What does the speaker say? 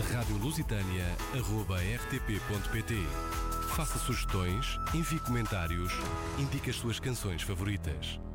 radiolusitânia@rtp.pt. Faça sugestões, envie comentários, indique as suas canções favoritas.